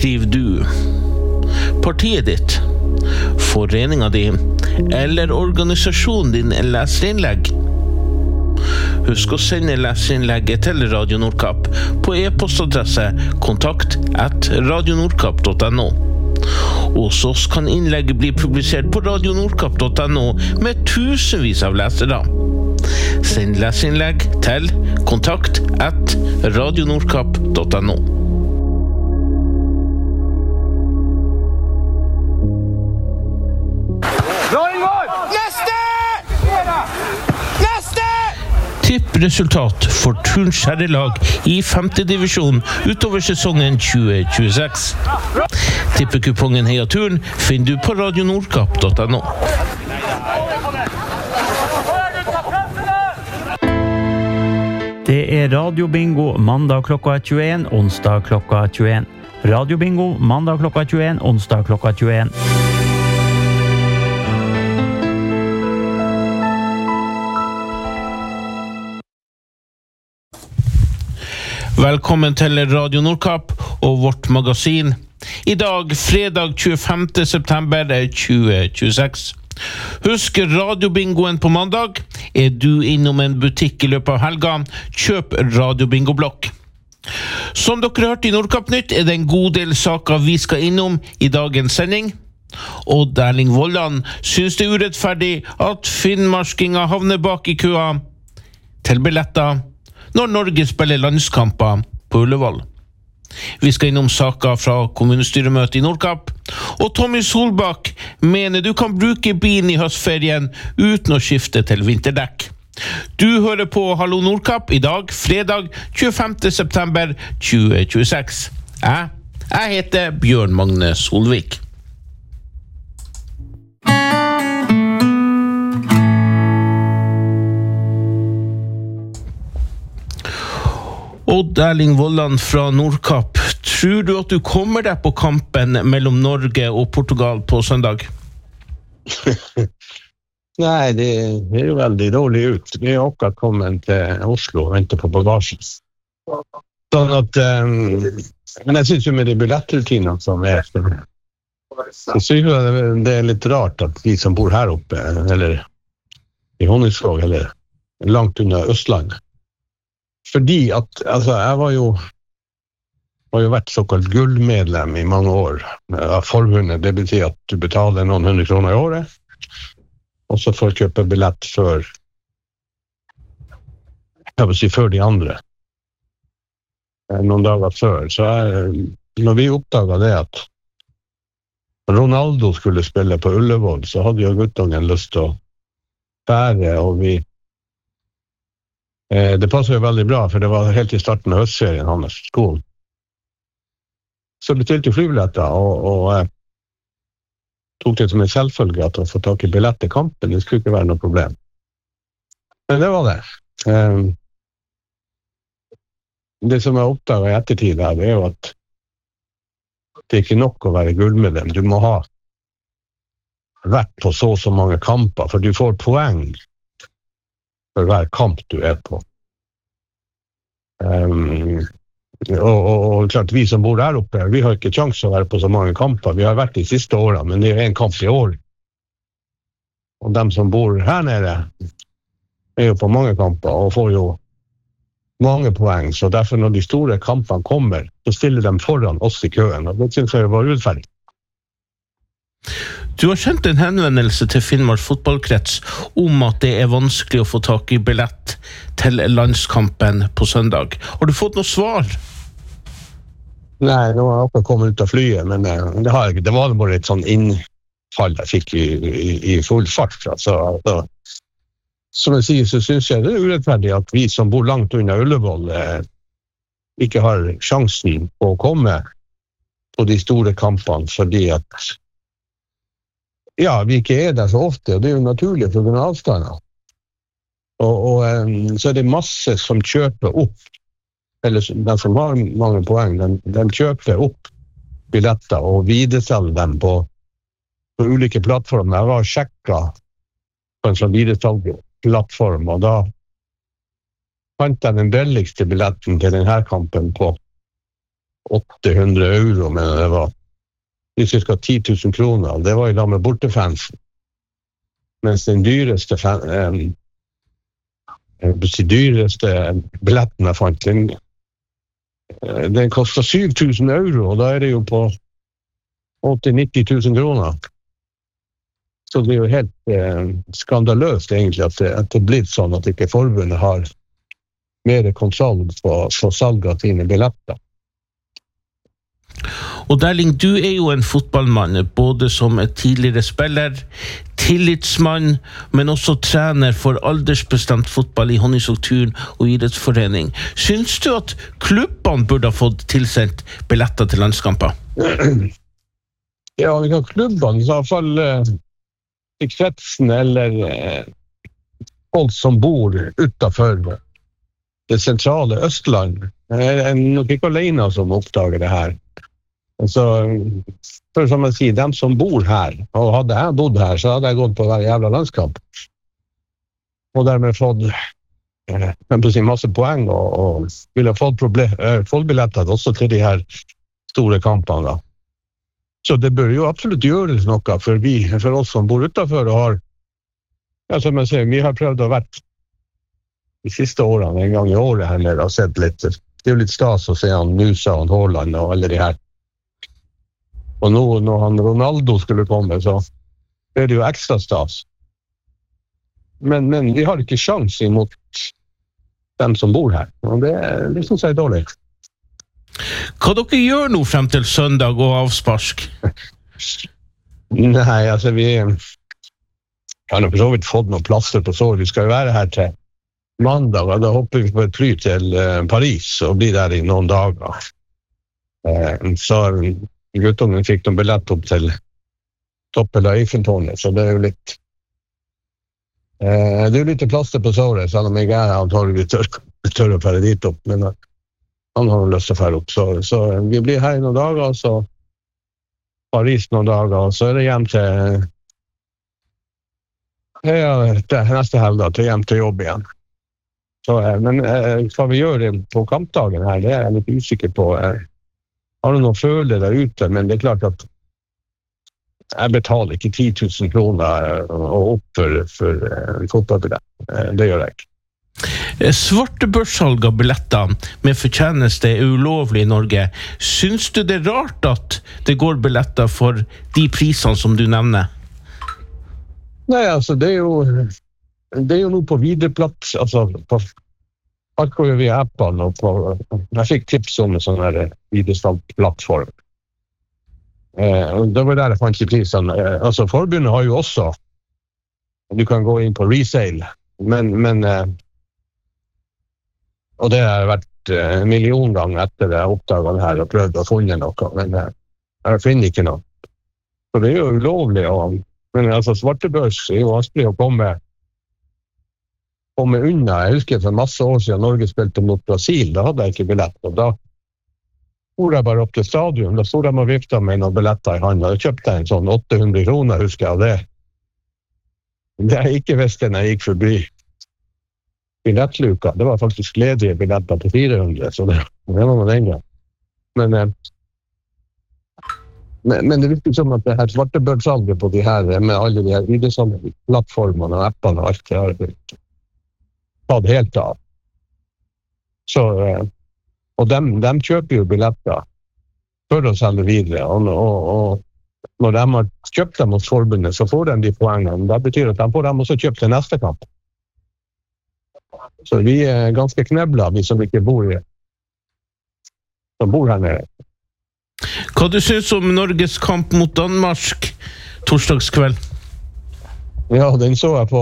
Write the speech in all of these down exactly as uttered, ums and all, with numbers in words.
skriver du? Partiet ditt? Foreningen din? Eller organisasjonen din leserinnlegg? Husk å sende leserinnlegget til Radio Nordkapp på e-postadresse kontakt at radionordkapp punktum no. Hos oss kan innlegget bli publisert på radionordkapp punktum no med tusenvis av lesere. Send leserinnlegg til kontakt at radionordkapp punktum no. Tippresultat for Turns herrelag i femte divisjon utover sesongen tjue tjueseks. Tippekupongen Heia Turn finner du på radionordkapp punktum no. Det er radiobingo mandag klokka tjueen, onsdag klokka tjueen. Radiobingo mandag klokka tjueen, onsdag klokka tjueen. Velkommen til Radio Nordkapp og vårt magasin. I dag, fredag tjuefemte september tjue tjueseks. Husk radiobingoen på mandag. Er du innom en butikk i løpet av helga, kjøp radiobingoblokk. Som dere hørte i Nordkapp Nytt, er det en god del saker vi skal innom i dagens sending. Og Erling Vollan synes det er urettferdig at finnmarskinger havner bak i køa til billetter når Norge spiller landskamper på Ullevål. Vi skal innom saker fra kommunestyremøtet i Nordkapp, og Tommy Solbakk mener du kan bruke bilen i høstferien uten å skifte til vinterdekk. Du hører på Hallo Nordkapp i dag, fredag tjuefemte september tjue tjueseks. Jeg, jeg heter Bjørn Magne Solvik. Odd Erling Vollan fra Nordkapp, tror du at du kommer deg på kampen mellom Norge og Portugal på søndag? Nei, det er jo veldig dårlig ut. Vi har akkurat kommet til Oslo og venter på bagasjen. Sånn at, um, men jeg synes jo med de billettrutinene som er, så synes jeg det er litt rart at vi som bor her oppe, eller i Honningsvåg, eller langt under Østlandet, fordi at, altså, jeg var jo har jo vært såkalt gullmedlem i mange år av forbundet. Det betyr at du betaler noen hundre kroner i året, og så får du kjøpe billett før, jeg vil si før de andre. Noen dager før. Så jeg, når vi oppdaget det at Ronaldo skulle spille på Ullevål, så hadde jo guttungen lyst til å bære, og vi Det passer jo veldig bra, for det var helt i starten av høstserien hans skolen. Så bestilte jeg flybilletter, og, og eh, tok det som en selvfølge at å få tak i billett til kampen, det skulle ikke være noe problem. Men det var det. Eh, det som jeg oppdaget i ettertid her, det er jo at det er ikke nok å være gullmedlem. Du må ha vært på så og så mange kamper, for du får poeng for hver kamp du er på. Um, og, og, og klart, vi som bor der oppe, vi har ikke sjans å være på så mange kamper. Vi har vært de siste årene, men det er jo en kamp i år. Og dem som bor her nede er jo på mange kamper og får jo mange poeng. Så derfor når de store kampene kommer, så stiller de foran oss i køen. Og det synes jeg var urettferdig. Du har sendt en henvendelse til Finnmarks fotballkrets om at det er vanskelig å få tak i billett til landskampen på søndag. Har du fått noe svar? Nei, nå har jeg akkurat kommet ut av flyet, men det, har jeg, det var bare et sånn innfall jeg fikk i, i, i full fart. Altså, altså, som jeg sier, så synes jeg det er urettferdig at vi som bor langt unna Ullevål eh, ikke har sjansen på å komme på de store kampene, fordi at ja, vi ikke er der så ofte, og det er jo naturlig for grunn av avstander. Og, og um, så er det masse som kjøper opp, eller den som har mange poeng, den, den kjøper opp billetter og videreselger dem på, på ulike plattformer. Jeg var sjekket på en sånn videresalgsplattform, og da fant jeg den billigste billetten til denne kampen på åtte hundre euro, men det var i cirka ti tusen kroner. Det var i lag med bortefansen. Mens den dyreste, fan, eh, dyreste billetten jeg fant, den, den kostet syv tusen euro, og da er det jo på åtti til nitti tusen kroner. Så det er jo helt eh, skandaløst egentlig at det, at det er blitt sånn at ikke forbundet har mer kontroll på, på salg av sine billetter. Og Derling, du er jo en fotballmann, både som et tidligere spiller, tillitsmann, men også trener for aldersbestemt fotball i Honningsvåg Turn og idrettsforening. Syns du at klubbene burde ha fått tilsendt billetter til landskamper? Ja, vi kan klubbene i hvert fall eh, i kretsen eller eh, folk som bor utenfor det sentrale Østland. Jeg er nok ikke alene som oppdager det her. Så, for som jeg sier, dem som bor her, og hadde jeg bodd her, så hadde jeg gått på hver jævla landskamp. Og dermed fått eh, si, masse poeng, og, og ville fått problem, eh, fått billetter også til de her store kampene da. Så det bør jo absolutt gjøres noe for, vi, for oss som bor utenfor og har, ja, som jeg sier, vi har prøvd å vært de siste årene, en gang i året her nede, og sett litt, det er jo litt stas å se han Nusa og Haaland og alle de her. Og nå, når han Ronaldo skulle komme, så er det jo ekstra stas. Men, men vi har ikke sjans imot dem som bor her, og det, det synes jeg er dårlig. Hva dere gjør nå frem til søndag og avsparsk? Nei, altså vi har for så vidt fått noen plasser på sår. Vi skal jo være her til mandag, og da hopper vi på et fly til Paris og blir der i noen dager. Så guttungen fikk noen billett opp til toppen av Eiffeltårnet, så det er jo litt det er jo litt plaster på såret, selv om jeg er antagelig tør, tør å fære dit opp, men han har lyst til å fære opp, så, så vi blir her i noen dager, så Paris noen dager, og så er det hjem til ja, til neste helg til hjem til jobb igjen. Så, men hva vi gjør på kampdagen her, det er jeg litt usikker på. Jeg har noen føler der ute, men det er klart at jeg betaler ikke ti tusen kroner og opp for, for en fotballbillett. Det gjør jeg ikke. Svartebørssalg av billetter med fortjeneste er ulovlig i Norge. Syns du det er rart at det går billetter for de prisene som du nevner? Nei, altså det er jo det er jo noe på videreplatt, altså på alt går jo via appene, og på, jeg fikk tips om en sånn her videreplattform. Eh, og det var der jeg fant i prisene. Eh, altså forbundet har jo også, du kan gå inn på resale, men, men eh, og det har vært en million ganger etter jeg oppdaget det her og prøvd å finne noe, men jeg finner ikke noe. Så det er jo ulovlig, og, men altså svartebørs er jo vanskelig å komme, komme unna. Jeg husker for masse år siden Norge spilte mot Brasil, da hadde jeg ikke billett, og da for jeg bare opp til stadion, da stod jeg og vifta med noen billetter i hånda, og kjøpte jeg en sånn åtte hundre kroner, husker jeg, og det, det er ikke visst når jeg gikk forbi billettluka. Det var faktisk ledige billetter på fire hundre, så det, det var noe lenge. Men, eh, men, men det virker som at det her svartebørssalget på de her, med alle de her videresalgsplattformene og appene og alt, det har tatt helt av. Så, eh, og dem, dem kjøper jo billetter for å selge videre, og, og, og når de har kjøpt dem hos forbundet, så får de de poengene. Det betyr at de får dem også kjøpt til neste kamp. Så vi er ganske knebla, vi som ikke bor i, som bor her nede. Hva du synes om Norges kamp mot Danmark torsdagskveld? Ja, den så jeg på,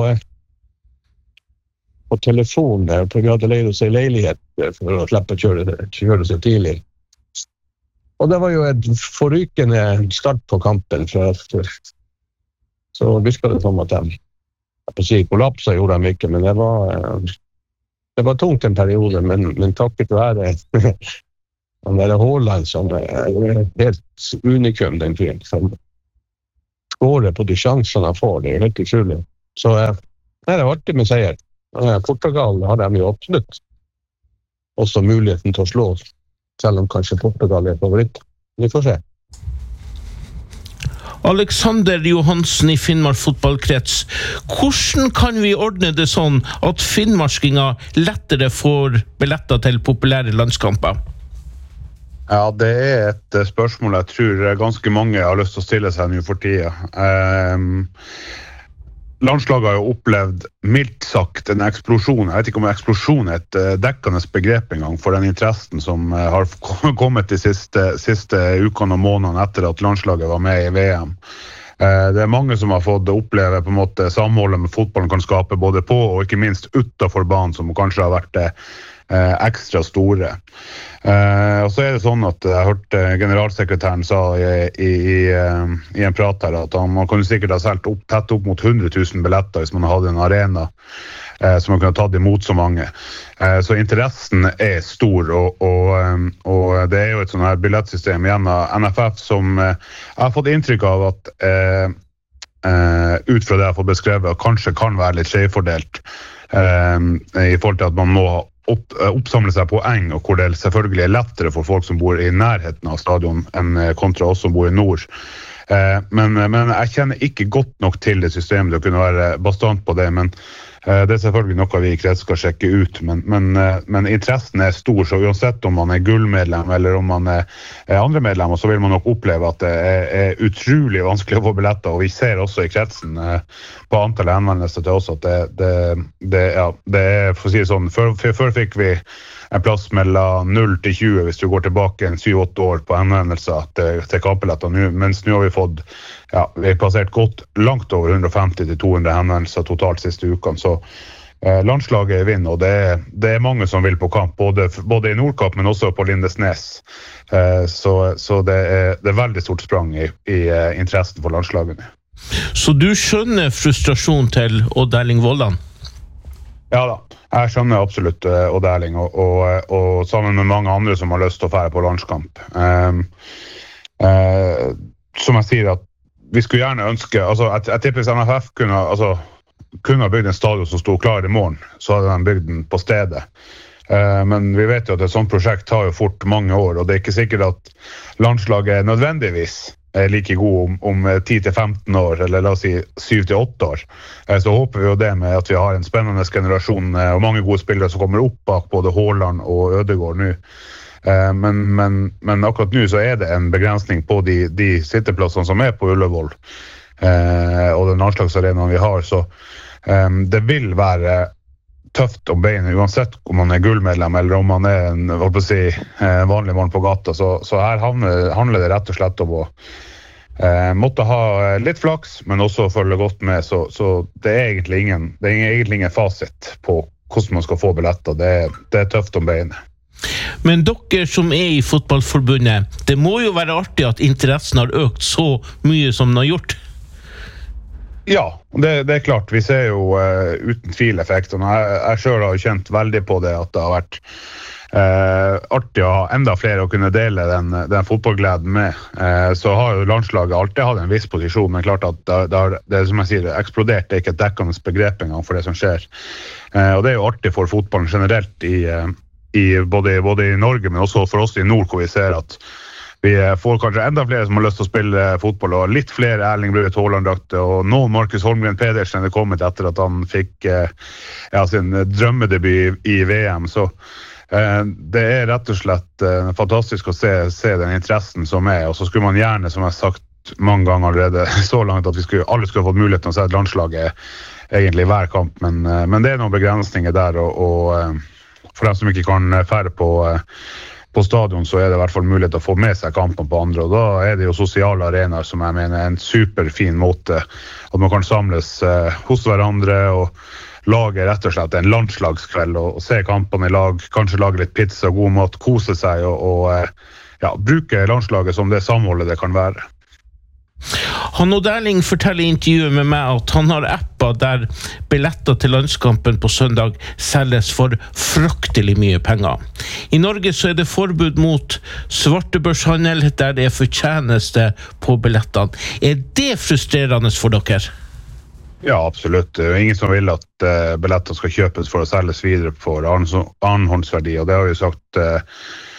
på telefon der, for vi hadde leid oss en leilighet for å slippe å kjøre, kjøre så tidlig. Og det var jo et forrykende start på kampen, for at, så virket det som at de, jeg på å si, kollapset gjorde de ikke, men det var... Det var tungt en periode, men, men takket være han der Haaland som er helt unikum den fyren, som skårer på de sjansene han får, det er helt utrolig. Så eh, det er artig med seier. Portugal har de jo absolutt også muligheten til å slå selv om kanskje Portugal er favoritt. Vi får se. Alexander Johansen i Finnmark fotballkrets. Hvordan kan vi ordne det sånn at finnmarskinger lettere får billetter til populære landskamper? Ja, det er et spørsmål jeg tror ganske mange har lyst til å stille seg nå for tida. Um, landslaget har jo opplevd mildt sagt en eksplosjon. Jeg vet ikke om eksplosjon er et dekkende begrep en gang for den interessen som har kommet de siste, siste ukene og månedene etter at landslaget var med i V M. Det er mange som har fått oppleve på en måte samholdet med fotballen kan skape både på og ikke minst utenfor banen som kanskje har vært eh, ekstra store. Eh, og så er det sånn at jeg hørte generalsekretæren sa i, i, i, i en prat her at man kunne sikkert ha solgt opp, tett opp mot hundre tusen billetter hvis man hadde en arena eh, som man kunne tatt imot så mange. Eh, så interessen er stor, og, og, og det er jo et sånn her billettsystem igjen av N F F som eh, jeg har fått inntrykk av at eh, eh, ut fra det jeg har fått beskrevet, kanskje kan være litt skjevfordelt eh, i forhold til at man må Opp, oppsamle seg poeng, og hvor det selvfølgelig er lettere for folk som bor i nærheten av stadion enn kontra oss som bor i nord. Eh, men, men jeg kjenner ikke godt nok til det systemet til å kunne være bastant på det, men eh, det er selvfølgelig noe vi i krets skal sjekke ut. Men, men, eh, men interessen er stor, så uansett om man er gullmedlem eller om man er, er andre medlemmer, så vil man nok oppleve at det er, er utrolig vanskelig å få billetter, og vi ser også i kretsen eh, på antallet henvendelser til oss at det, det, det, ja, det er, for å si det sånn, før, før fikk vi en plass mellom null til tjue hvis du går tilbake en syv åtte år på henvendelser til, til kampbilletter, mens nå har vi fått, ja, vi har passert godt langt over hundre femti til to hundre henvendelser totalt siste ukene, så eh, landslaget er vinn, og det er, det er mange som vil på kamp, både, både i Nordkapp, men også på Lindesnes, eh, så, så det, er, det er veldig stort sprang i, i uh, interessen for landslagene. Så du skjønner frustrasjon til Odd Erling Vollan? Ja da, jeg skjønner absolutt uh, Odd Erling, og, og, og sammen med mange andre som har lyst til å fære på landskamp. Um, uh, som jeg sier, at vi skulle gjerne ønske, altså jeg, jeg tipper hvis N F F kunne, altså, kunne ha bygd en stadion som stod klar i morgen, så hadde de bygd den på stedet. Uh, men vi vet jo at et sånt prosjekt tar jo fort mange år, og det er ikke sikkert at landslaget nødvendigvis er like god om, om ti til femten år, eller la oss si syv til åtte år. Så håper vi jo det med at vi har en spennende generasjon og mange gode spillere som kommer opp bak både Haaland og Ødegaard nå. Men, men, men akkurat nå så er det en begrensning på de, de sitteplassene som er på Ullevål, og den landslagsarenaen vi har, så det vil være tøft om beinet, uansett om man er gullmedlem eller om man er en, hva skal jeg si, vanlig mann på gata. Så, så her handler, handler det rett og slett om å eh, måtte ha litt flaks, men også følge godt med. Så, så det, er egentlig ingen, det er egentlig ingen fasit på hvordan man skal få billetter. Det, det er tøft om beinet. Men dere som er i fotballforbundet, det må jo være artig at interessen har økt så mye som den har gjort. Ja, det, det er klart. Vi ser jo uh, uten tvil effekten. Jeg, jeg selv har kjent veldig på det at det har vært uh, artig å ha enda flere å kunne dele den, den fotballgleden med. Uh, så har jo landslaget alltid hatt en viss posisjon, men klart at det, det, har, det er som jeg sier, eksplodert. Det er ikke et dekkende begrep engang for det som skjer. Uh, og det er jo artig for fotballen generelt i, uh, i, både, både i Norge, men også for oss i nord, hvor vi ser at vi får kanskje enda flere som har lyst til å spille fotball, og litt flere Erling Braut Haaland-drakter, og noen Markus Holmgren Pedersen er kommet etter at han fikk ja, sin drømmedebut i V M. Så eh, det er rett og slett eh, fantastisk å se, se den interessen som er, og så skulle man gjerne, som jeg har sagt mange ganger allerede, så langt at vi skulle, alle skulle ha fått mulighet til å se et landslaget egentlig hver kamp, men, eh, men det er noen begrensninger der, og, og eh, for dem som ikke kan fære på eh, på stadion, så er det i hvert fall mulighet til å få med seg kampen på andre, og da er det jo sosiale arenaer som jeg mener er en superfin måte, at man kan samles eh, hos hverandre og lage rett og slett en landslagskveld og, og se kampene i lag, kanskje lage litt pizza, god mat, kose seg og, og ja, bruke landslaget som det samholdet det kan være. Han Odd Erling forteller i intervjuet med meg at han har apper der billetter til landskampen på søndag selges for fryktelig mye penger. I Norge så er det forbud mot svartebørshandel der det er fortjeneste på billettene. Er det frustrerende for dere? Ja, absolutt. Det er ingen som vil at uh, billetter skal kjøpes for å selges videre for annenhåndsverdi, og det har vi sagt uh,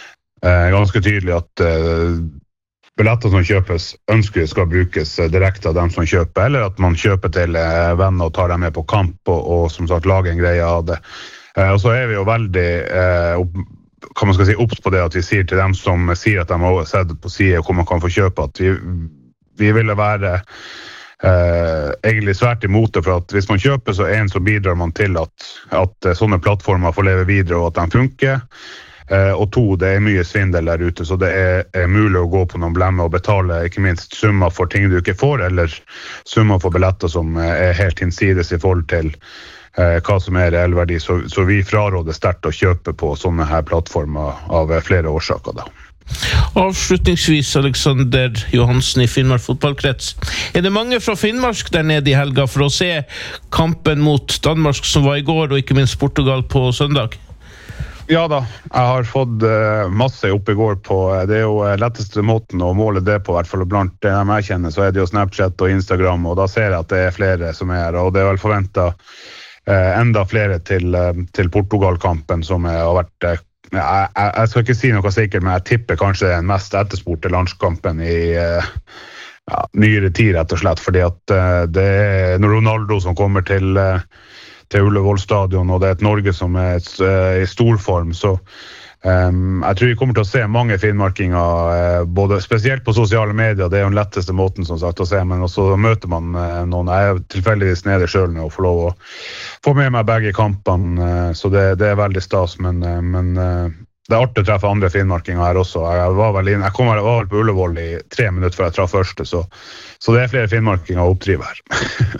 eh, ganske tydelig at eh, billetter som kjøpes ønskelig skal brukes direkte av dem som kjøper, eller at man kjøper til eh, venner og tar dem med på kamp og, og som sagt lager en greie av det. Eh, og så er vi jo veldig eh, opp, kan man skal si, obs på det at vi sier til dem som sier at de har sett på siden hvor man kan få kjøpe, at vi, vi ville være eh, egentlig svært imot det, for at hvis man kjøper så en så bidrar man til at, at sånne plattformer får leve videre og at de funker. Uh, og to, det er mye svindel der ute, så det er, er mulig å gå på noen blemmer og betale ikke minst summer for ting du ikke får, eller summer for billetter som uh, er helt innsides i forhold til uh, hva som er reell verdi. Så, så vi fraråder sterkt å kjøpe på sånne her plattformer av uh, flere årsaker da. Avslutningsvis, Alexander Johansen i Finnmark fotballkrets. Er det mange fra Finnmark der nede i helga for å se kampen mot Danmark som var i går, og ikke minst Portugal på søndag? Ja da, jeg har fått uh, masse opp i går på, uh, det er jo uh, letteste måten å måle det på, i hvert fall blant det jeg kjenner, så er det jo Snapchat og Instagram, og da ser jeg at det er flere som er her, og det er vel forventet uh, enda flere til, uh, til Portugal-kampen som uh, har vært, uh, jeg, jeg skal ikke si noe sikkert, men jeg tipper kanskje den mest etterspurte landskampen i uh, ja, nyere tid, rett og slett, fordi at uh, det er Ronaldo som kommer til uh, til Ullevål stadion, og det er et Norge som er uh, i stor form, så um, jeg tror vi kommer til å se mange finnmarkinger, uh, både spesielt på sosiale medier, det er jo den letteste måten som sagt å se, men også møter man uh, noen, jeg er tilfeldigvis nede selv nå og får lov å få med meg begge kampene, uh, så det, det er veldig stas, men, uh, men uh, det er artig å treffe andre finnmarkinger her også. Jeg var vel, inn, jeg kom, jeg var vel på Ullevål i tre minutter før jeg traff første, så, så det er flere finnmarkinger å oppdrive her.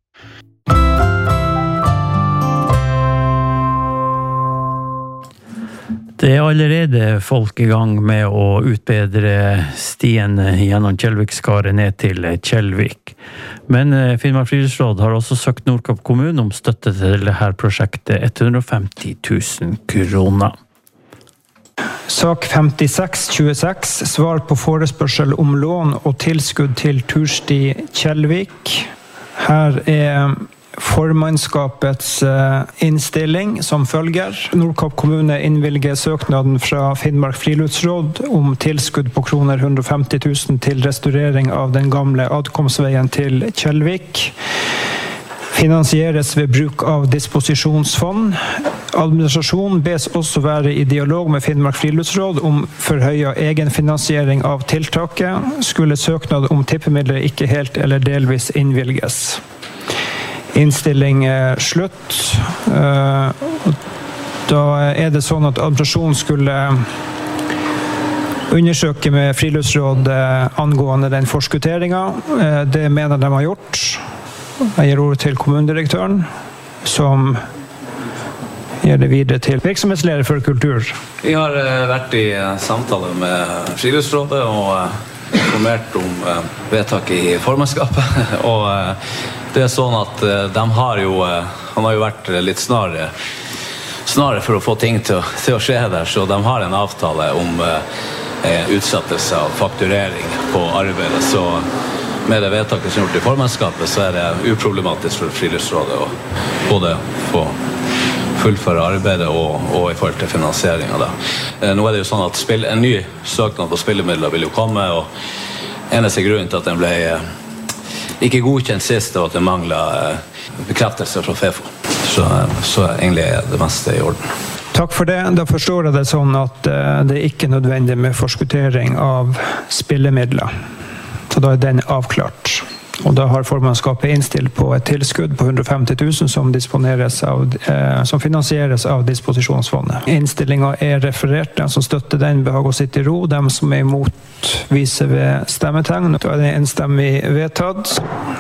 Det er allerede folk i gang med å utbedre stien gjennom Kjellvikskaret ned til Kjellvik. Men Finnmark Friluftsråd har også søkt Nordkapp kommune om støtte til dette prosjektet, hundre og femti tusen kroner. Sak femtiseks tjueseks, svar på forespørsel om lån og tilskudd til tursti Kjellvik. Her er formannskapets innstilling som følger. Nordkapp kommune innvilger søknaden fra Finnmark Friluftsråd om tilskudd på kroner hundre og femti tusen til restaurering av den gamle adkomstveien til Kjellvik. Finansieres ved bruk av disposisjonsfond. Administrasjonen bes også være i dialog med Finnmark Friluftsråd om forhøyet egenfinansiering av tiltaket. Skulle søknad om tippemidler ikke helt eller delvis innvilges. Innstilling er slutt. Da er det sånn at administrasjonen skulle undersøke med friluftsråd angående den forskutteringen. Det mener de har gjort. Jeg gir ordet til kommunedirektøren, som gir det videre til virksomhetsleder for kultur. Vi har vært i samtale med friluftsrådet og informert om vedtaket i formannskapet, og det er sånn at de har jo, han har jo vært litt snarere, snarere for å få ting til, til å skje der, så de har en avtale om eh, utsettelse av fakturering på arbeidet, så med det vedtaket som er gjort i formannskapet, så er det uproblematisk for friluftsrådet å både få fullføre arbeidet og, og i forhold til finansiering av det. Eh, nå er det jo sånn at spill, en ny søknad på spillemidler vil jo komme, og eneste grunnen til at den ble ikke godkjent sist, og at det mangler bekreftelse fra FEFO. Så, så egentlig er det meste i orden. Takk for det. Da forstår jeg det sånn at det er ikke nødvendig med forskuttering av spillemidler. Så da er den avklart. Og da har formannskapet innstilt på et tilskudd på hundre og femti tusen som, disponeres av, eh, som finansieres av disposisjonsfondet. Innstillingen er referert. Den som støtter den behag å sitte i ro. De som er imot viser ved stemmetegn. Da er det enstemmig vedtatt.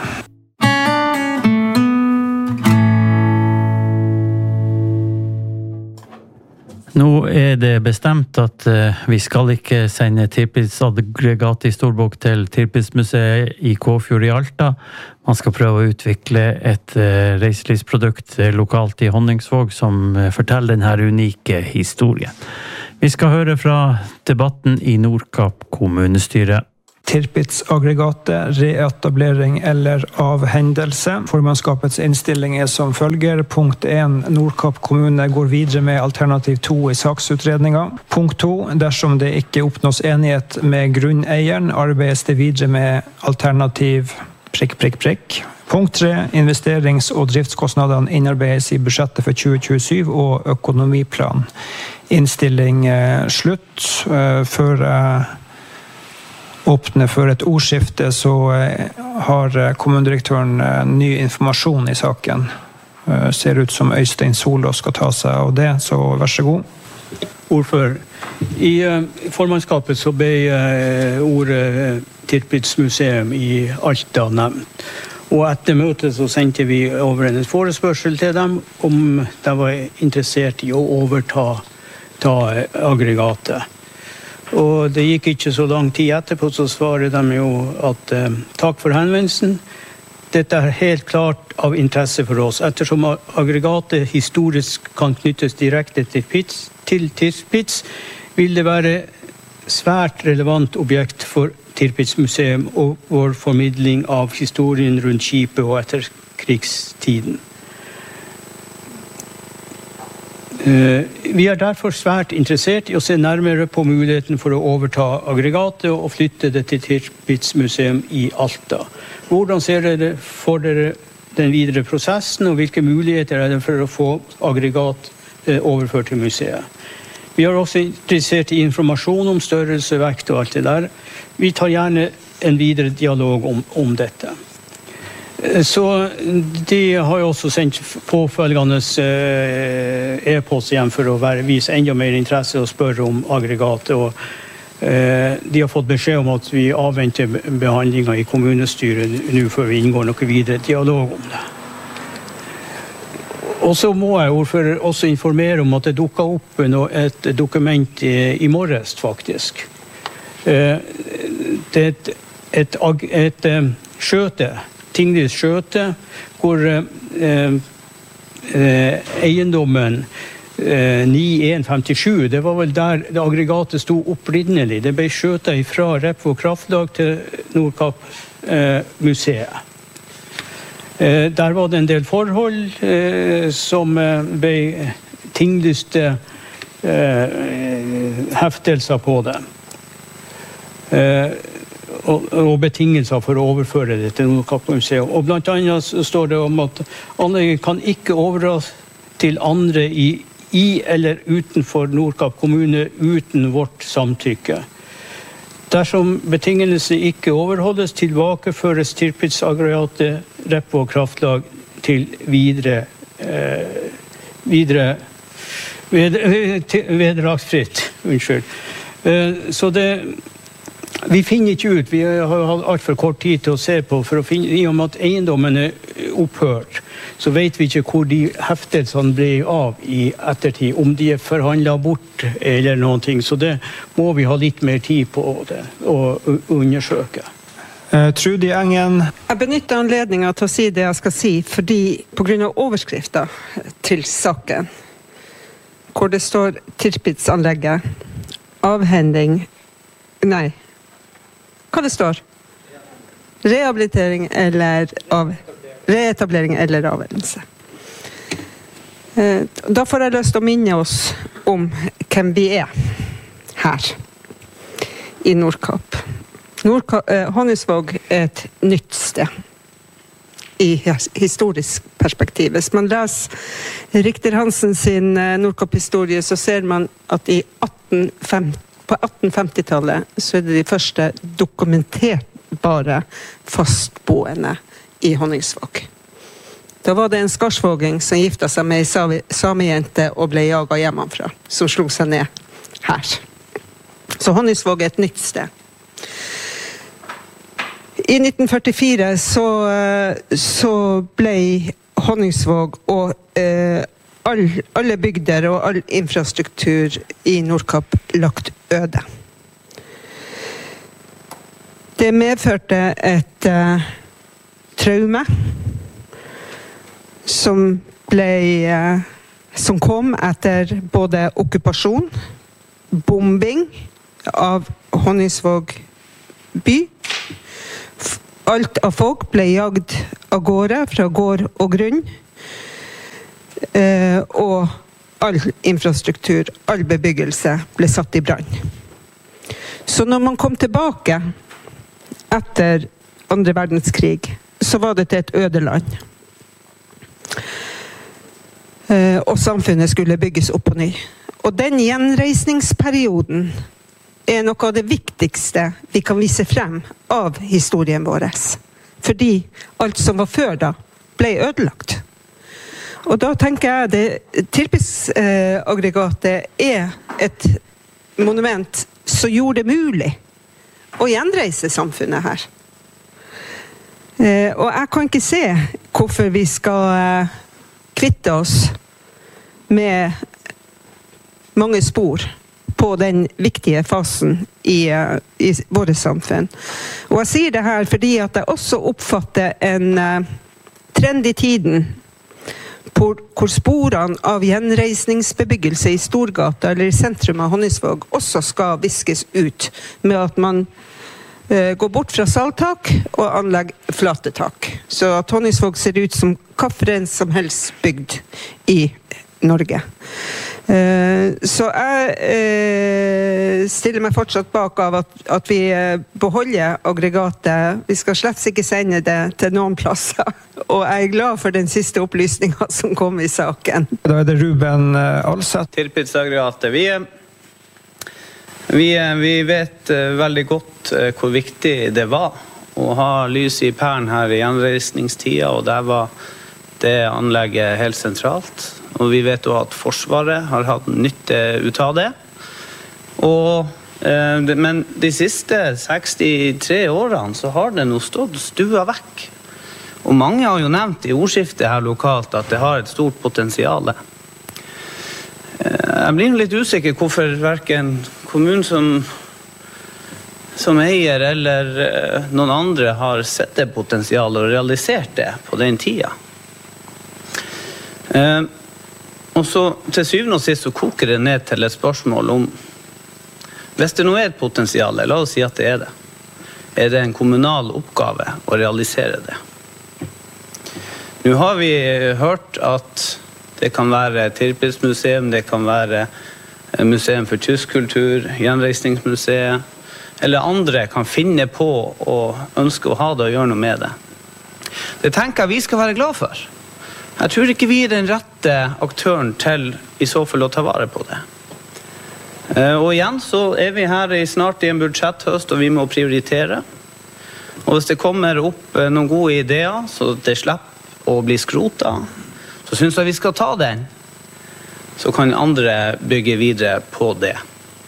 Nå er det bestemt at vi skal ikke sende Tirpitz-aggregat i Storbukk til Tirpitz-museet i Kåfjord i Alta. Man skal prøve å utvikle et reiselivsprodukt lokalt i Honningsvåg som forteller denne unike historien. Vi skal høre fra debatten i Nordkapp kommunestyre. Tirpitz-aggregatet, reetablering eller avhendelse. Formannskapets innstilling er som følger. Punkt en. Nordkapp kommune går videre med alternativ to i saksutredningen. Punkt to. Dersom det ikke oppnås enighet med grunneieren, arbeides det videre med alternativ prikk, prikk, prikk. Punkt tre. Investerings- og driftskostnadene innarbeides i budsjettet for tjue tjuesju og økonomiplan. Innstilling eh, slutt. Eh, før eh, åpne for et ordskifte, så har kommunedirektøren ny informasjon i saken. Ser ut som Øystein Solo skal ta seg av det, så vær så god. Ordfører, i formannskapet så ble ordet Tirpitz museum i Alta nevnt. Og etter møtet så sendte vi over en forespørsel til dem om de var interessert i å overta ta aggregatet. Og det gikk ikke så lang tid etterpå, så svarer de jo at eh, takk for henvendelsen. Dette er helt klart av interesse for oss, ettersom aggregatet historisk kan knyttes direkte til Tirpitz, til Tirpitz vil det være svært relevant objekt for Tirpitz museum og vår formidling av historien rundt skipet og etter krigstiden. Vi er derfor svært interessert i å se nærmere på muligheten for å overta aggregatet og flytte det til Tirpitz museum i Alta. Hvordan ser dere for dere den videre prosessen, og hvilke muligheter er det for å få aggregat overført til museet? Vi er også interessert i informasjon om størrelse, vekt og alt det der. Vi tar gjerne en videre dialog om, om dette. Så de har jo også sendt påfølgende e-post igjen for å være, vise enda mer interesse og spørre om aggregatet. Og, eh, de har fått beskjed om at vi avventer behandlingen i kommunestyret nå før vi inngår noe videre dialog om det. Og så må jeg ordfører også informere om at det dukket opp et dokument i, i morges faktisk. Eh, det er et, et, et, et skjøte, Tinglis skjøte, hvor eh, eh, eiendommen eh, ni en femtisju, det var vel der det aggregatet stod opprinnelig. Det ble skjøtet fra Repvåg kraftlag til Nordkapp eh, museet. Eh, der var det en del forhold eh, som eh, ble tinglyste eh, heftelser på det. Eh, Og, og betingelser for å overføre det til Nordkapp museum. Og blant annet står det om at anlegget kan ikke overdras til andre i, i eller utenfor Nordkapp kommune uten vårt samtykke. Dersom betingelsene ikke overholdes, tilbakeføres Tirpitz-aggregatet Repvåg kraftlag til videre, eh, videre ved, vederlagsfritt. Unnskyld. Eh, så det Vi finner ikke ut, vi har hatt alt for kort tid til å se på, for å finne, i og med at eiendommen er opphørt, så vet vi ikke hvor de heftelsene ble av i ettertid, om de er forhandlet bort eller noen ting, så det må vi ha litt mer tid på det, å undersøke. Uh, Trudy Engen. Jeg benytter anledningen til å si det jeg skal si, fordi på grunn av overskriften til saken, hvor det står Tirpitz-anlegget, avhending, nei, hva det står? Rehabilitering eller av, reetablering eller avhendelse. Da får jeg lyst til å minne oss om hvem vi er her i Nordkapp. Nordkapp eh, Honningsvåg er et nytt sted i historisk perspektiv. Hvis man leser Richter Hansen sin Nordkapp-historie, så ser man at i atten femti på atten femti-tallet så er det de første dokumenterbare fastboende i Honningsvåg. Da var det en skarsvåging som giftet seg med en samejente og ble jaget hjemmefra, som slo seg ned her. Så Honningsvåg er et nytt sted. I nitten førtifire så, så ble Honningsvåg og eh, All, alle bygder og all infrastruktur i Nordkapp lagt øde. Det medførte et uh, traume som ble uh, som kom etter både okkupasjon, bombing av Honningsvåg by alt av folk ble jagd av gårde fra gård og grunn, eh, og all infrastruktur, all bebyggelse ble satt i brann. Så når man kom tilbake etter andre verdenskrig, så var det til et ødeland. Eh, og samfunnet skulle bygges opp på ny. Og den gjenreisningsperioden er noe av det viktigste vi kan vise frem av historien vår. Fordi alt som var før da, ble ødelagt. Og da tenker jeg det Tirpitz-aggregatet er et monument som gjorde det mulig å gjenreise samfunnet her. Og jeg kan ikke se hvorfor vi skal kvitte oss med mange spor på den viktige fasen i, i våre samfunn. Og jeg sier det her fordi at jeg også oppfatter en uh, trend i tiden hvor, hvor sporene av gjenreisningsbebyggelse i Storgata eller i sentrum av Honningsvåg også skal viskes ut med at man uh, går bort fra salttak og anlegger flatetak. Så at Honningsvåg ser ut som hvilken som helst bygd i Norge. Uh, så jeg uh, stiller meg fortsatt bak av at, at vi uh, beholder aggregatet. Vi skal slett ikke sende det til noen plasser. Og jeg er glad for den siste opplysningen som kom i saken. Da er det Ruben uh, Alseth. Tirpitz-aggregatet. Vi, vi, vi vet uh, veldig godt uh, hvor viktig det var å ha lys i pæren her i gjenreisningstida, og der var det anlegget helt sentralt. Og vi vet også at Forsvaret har hatt nytte ut av det. Og, eh, det men de siste sekstitre årene så har det nå stått stua vekk. Og mange har jo nevnt i ordskiftet her lokalt at det har et stort potensial. Eh, jeg blir litt usikker hvorfor hverken kommunen som, som eier eller eh, noen andre har sett det potensialet og realisert det på den tida. Eh, Og så til syvende og sist så koker det ned til et spørsmål om hvis det nå er et potensial, la oss si at det er det. Er det en kommunal oppgave å realisere det? Nå har vi hørt at det kan være Tirpitz-museum, det kan være Museum for tysk kultur, Gjenreisningsmuseet, eller andre kan finne på og ønske å ha det og gjøre noe med det. Det tenker jeg vi skal være glad for. Jeg tror ikke vi er den rette aktøren til i så fall å ta vare på det. Og igjen så er vi her i snart i en budsjetthøst, og vi må prioritere. Og hvis det kommer opp noen gode ideer, så det slipper å bli skrotet, så synes jeg vi skal ta den. Så kan andre bygge videre på det.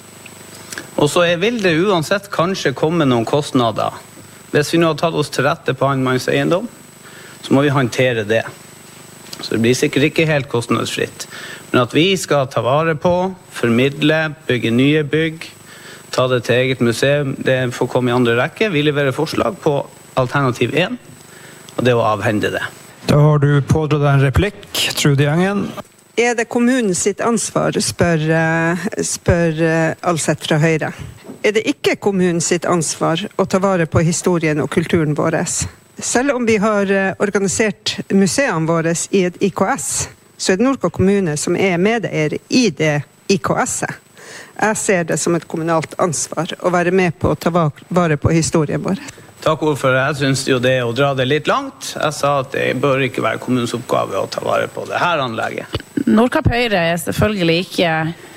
Og så vil det uansett kanskje komme noen kostnader. Hvis vi nå har tatt oss til rette på annenmanns eiendom, så må vi håndtere det. Så det blir sikkert ikke helt kostnadsfritt. Men at vi skal ta vare på, formidle, bygge nye bygg, ta det til eget museum, det får komme i andre rekke. Vi leverer forslag på alternativ én, og det er å avhende det. Da har du pådratt en replikk, Trude Gjengen. Er det kommunen sitt ansvar, spør, spør Alseth fra Høyre. Er det ikke kommunen sitt ansvar å ta vare på historien og kulturen vår? Selv om vi har organisert museene våre i et I K S, så er det Nordkapp kommune som er medeier i det I K S-et. Jeg ser det som et kommunalt ansvar å være med på å ta vare på historien vår. Takk ordfører, jeg synes jo det er å dra det litt langt. Jeg sa at det bør ikke være kommunens oppgave å ta vare på det her anlegget. Nordkapp Høyre er selvfølgelig ikke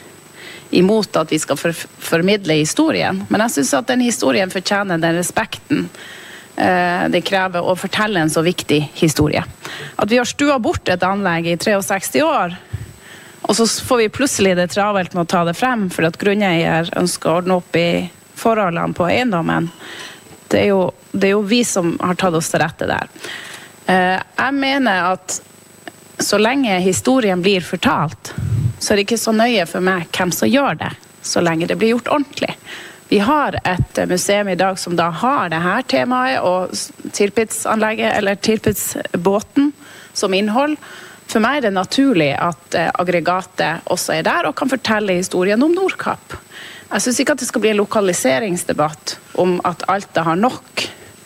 imot at vi skal for formidle historien, men jeg synes at den historien fortjener den respekten det krever å fortelle en så viktig historie. At vi har stua bort et anlegg i sekstitre år, og så får vi plutselig det travelt med å ta det frem, for at grunneier ønsker å ordne opp i forholdene på eiendommen. Det er jo, det er jo vi som har tatt oss til rette der. Jeg mener at så lenge historien blir fortalt, så er det ikke så nøye for meg hvem som gjør det, så lenge det blir gjort ordentlig. Vi har et museum i dag som da har det her temaet, og Tirpitz-anlegget, eller Tirpitz-båten som innhold. For meg er det naturlig at aggregatet også er der, og kan fortelle historien om Nordkapp. Jeg synes ikke at det skal bli en lokaliseringsdebatt om at Alta har nok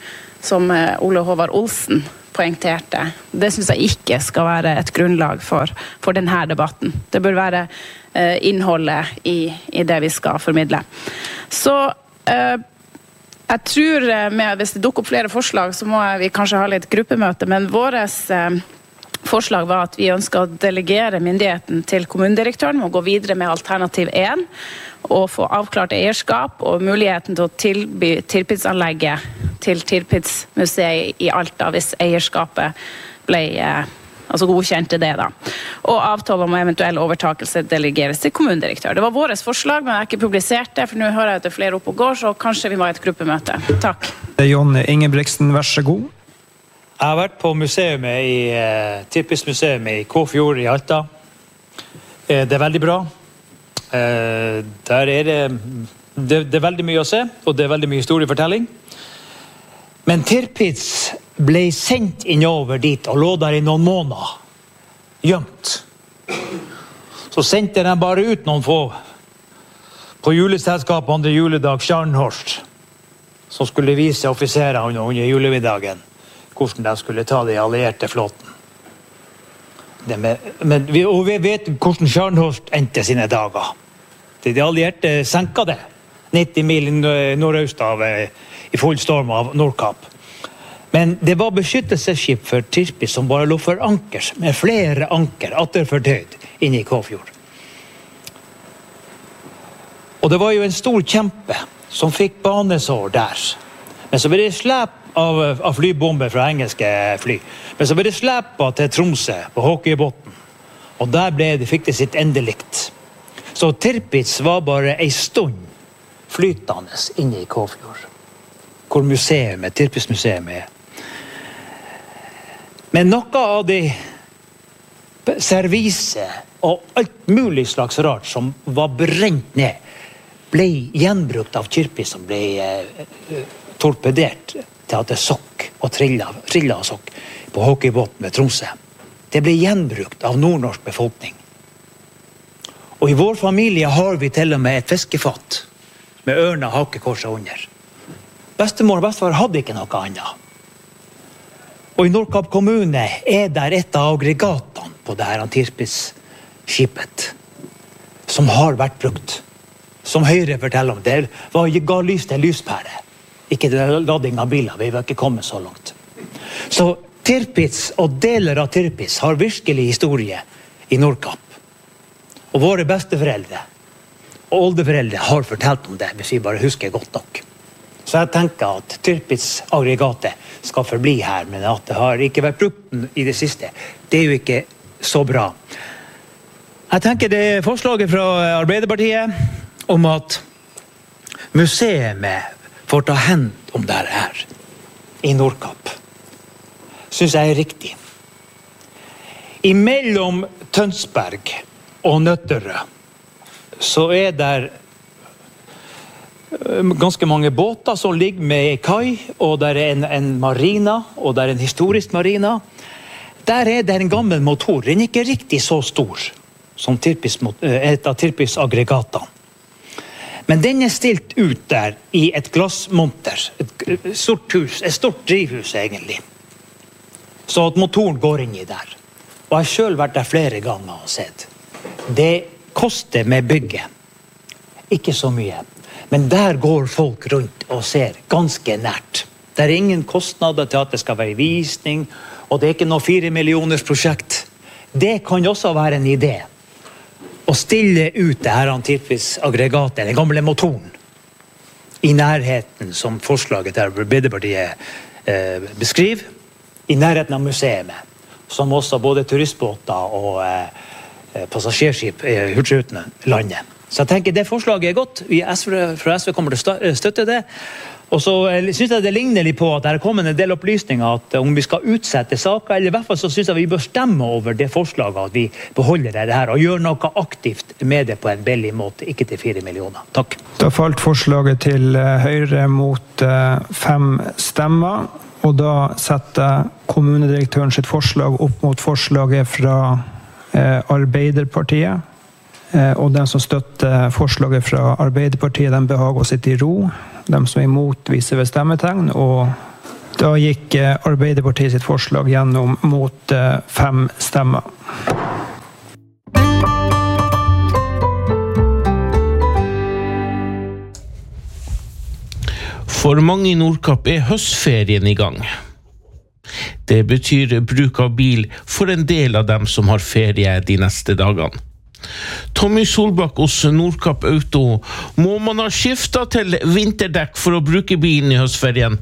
som Ole Håvard Olsen poengterte. Det synes jeg ikke skal være et grunnlag for, for denne debatten. Det bør være eh, innholdet i, i det vi skal formidle. Så eh, jeg tror, med, hvis det dukker opp flere forslag, så må vi kanskje ha litt gruppemøte, men våres eh, forslag var at vi ønsker å delegere myndigheten til kommunedirektøren og gå videre med alternativ én, og få avklart eierskap og muligheten til å tilby Tirpitz-anlegget til Tirpitz-museet i Alta hvis eierskapet ble eh, altså godkjent til det da. Og avtale om eventuell overtakelse delegeres til kommunedirektør. Det var våres forslag, men jeg har ikke publisert det, for nå hører jeg at det er flere oppe og går, så kanskje vi må ha et gruppemøte. Takk. Jonny Ingebrigtsen, vær så god. Jeg har vært på museet i uh, Tirpitz-museet i Kåfjord i Alta. Uh, det er veldig bra. Uh, der er det, det, det er veldig mye å se, og det er veldig mye historiefortelling. Men Tirpitz ble sendt innover dit og lå der i noen måneder, gjemt. Så sendte de bare ut noen få på juleselskapet andre juledag, Scharnhorst, som skulle vise offiserene under, under julemiddagen hvordan de skulle ta de allierte flåten. Det med, men vi, og vi vet hvordan Scharnhorst endte sine dager. De allierte senket det, nitti mil nordøst av, i full storm av Nordkapp. Men det var beskyttelsesskip for Tirpitz som bare lå for anker, med flere anker, atterfordøyd, inne i Kåfjord. Og det var jo en stor kjempe som fikk banesår der. Men så ble det slep av, av flybomber fra engelske fly. Men så ble det slepet til Tromsø på Håkøybotn. Og der ble det, fikk det sitt endelikt. Så Tirpitz var bare en stund flytende inne i Kåfjord, hvor museet, Tirpitz-museet er. Men noe av det servise og alt mulig slags rart som var brent ned, ble gjenbrukt av Tirpitz, som ble eh, torpedert til at det sokk og trillet, trillet og sokk på Håkøybotn med Tromsø. Det ble gjenbrukt av nordnorsk befolkning. Og i vår familie har vi til og med et fiskefatt med ørna hakekorset under. Bestemor og bestefar hadde ikke noe annet. Og i Nordkapp kommune er der et av aggregatene på det her Tirpitz-skipet som har vært brukt. Som Høyre forteller om, det var ga lys til lyspære. Ikke lading av biler, vi var ikke kommet så langt. Så Tirpitz og deler av Tirpitz har virkelig historie i Nordkapp. Og våre besteforeldre og oldeforeldre har fortalt om det, hvis vi bare husker godt nok. Så jeg tenker at Tirpitz-aggregatet skal forbli her, men at det har ikke vært brukt i det siste, det er jo ikke så bra. Jeg tenker det forslaget fra Arbeiderpartiet om at museet får ta hend om det her i Nordkapp, synes jeg er riktig. Imellom Tønsberg og Nøtterøy så er der ganske mange båter som ligger med i kai, og der er en, en marina, og der er en historisk marina. Der er det en gammel motor, den er ikke riktig så stor som Tirpitz, et av Tirpitz-aggregatene. Men den er stilt ut der i et glassmonter, et stort hus, et stort drivhus egentlig. Så at motoren går inn i der. Og jeg har selv vært der flere ganger og sett. Det koster med bygget. Ikke så mye. Men der går folk rundt og ser ganske nært. Det er ingen kostnader til at det skal være visning, og det er ikke noe fire millioners prosjekt. Det kan også være en idé. Å stille ut det her Tirpitz-aggregatet, den gamle motoren, i nærheten som forslaget til Arbeiderpartiet eh, beskriver, i nærheten av museet, som også både turistbåter og eh, passasjerskip i Hurtigruten landet. Så jeg tenker det forslaget er godt. Vi S V, fra S V kommer til å støtte det. Og så synes jeg det ligner litt på at det er kommet en del opplysninger at om vi skal utsette saker, eller i hvert fall så synes jeg vi bør stemme over det forslaget at vi beholder det her og gjør noe aktivt med det på en billig måte, ikke til fire millioner. Takk. Da falt forslaget til Høyre mot fem stemmer, og da setter kommunedirektøren sitt forslag opp mot forslaget fra Arbeiderpartiet. Og den som støtter forslaget fra Arbeiderpartiet, den behager å sitte i ro. De som er imot viser ved stemmetegn, og Da gikk Arbeiderpartiet sitt forslag gjennom mot fem stemmer. For mange i Nordkapp er høstferien i gang. Det betyr bruk av bil for en del av dem som har ferie de neste dagene. Tommy Solbakk hos Nordkapp Auto, må man ha skiftet til vinterdekk for å bruke bilen i høstferien?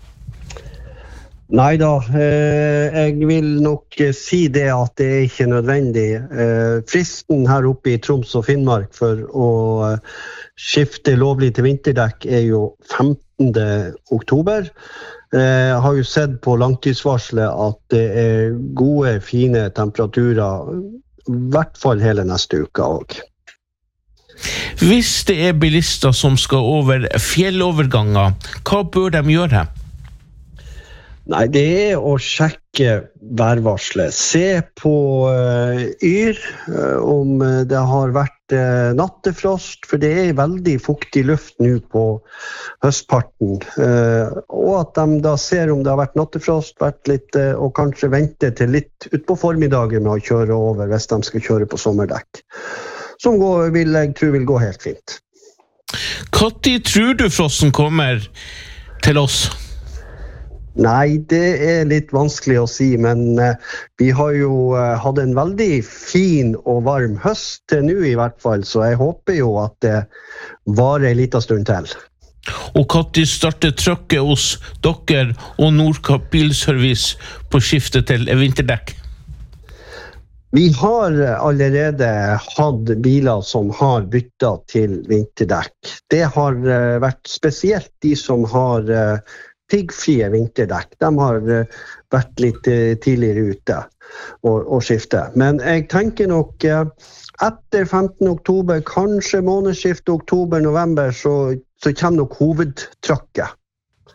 Neida, jeg vil nok si det at det er ikke nødvendig. Fristen her oppe i Troms og Finnmark for å skifte lovlig til vinterdekk er jo femtende oktober. Jeg har jo sett på langtidsvarslet at det er gode, fine temperaturer, i hvert fall hele neste uke også. Hvis det er bilister som skal over fjelloverganger, hva bør de gjøre? Nei, det er å sjekke værvarslet. Se på uh, yr, uh, om det har vært uh, nattefrost, for det er veldig fuktig luft nå på høstparten. Uh, og at de da ser om det har vært nattefrost, vært litt, uh, og kanskje vente til litt ut på formiddagen med å kjøre over hvis de skal kjøre på sommerdekk. Som går, vil jeg tror vil gå helt fint. Hva tid tror du frosten kommer til oss? Nei, det er litt vanskelig å si, men uh, vi har jo uh, hatt en veldig fin og varm høst til nå i hvert fall, så jeg håper jo at det varer en liten stund til. Og hva tid starter trøkket hos dere og Nordkapp Bilservice på skiftet til vinterdekk? Vi har allerede hatt biler som har byttet til vinterdekk. Det har uh, vært spesielt de som har uh, piggfrie vinterdekk. De har vært litt tidligere ute og, og skifte. Men jeg tenker nok etter femtende oktober, kanskje månedsskiftet oktober-november, så, så kommer nok hovedtrykket.